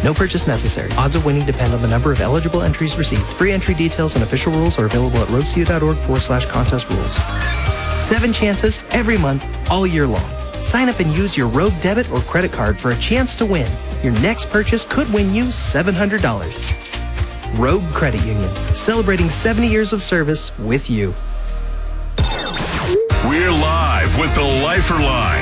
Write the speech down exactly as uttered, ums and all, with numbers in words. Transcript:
No purchase necessary. Odds of winning depend on the number of eligible entries received. Free entry details and official rules are available at roadcu.org forward slash contest rules. Seven chances every month, all year long. Sign up and use your Rogue debit or credit card for a chance to win. Your next purchase could win you seven hundred dollars. Rogue Credit Union, celebrating seventy years of service with you. We're live with the Lifer Line.